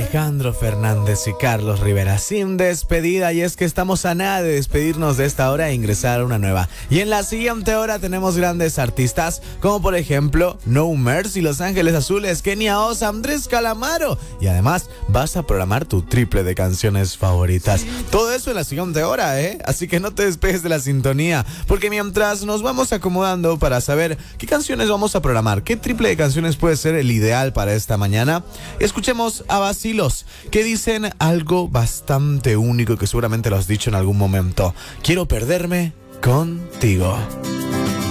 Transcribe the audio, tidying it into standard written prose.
Alejandro Fernández y Carlos Rivera, sin despedida, y es que estamos a nada de despedirnos de esta hora e ingresar a una nueva. Y en la siguiente hora tenemos grandes artistas, como por ejemplo No Mercy, Los Ángeles Azules, Kenia Oz, Andrés Calamaro, y además vas a programar tu triple de canciones favoritas. Todo eso en la siguiente hora, así que no te despegues de la sintonía, porque mientras nos vamos acomodando para saber qué canciones vamos a programar, qué triple de canciones puede ser el ideal para esta mañana, escuchemos a Vacilos, que dicen algo bastante único que seguramente lo has dicho en algún momento: quiero perderme contigo.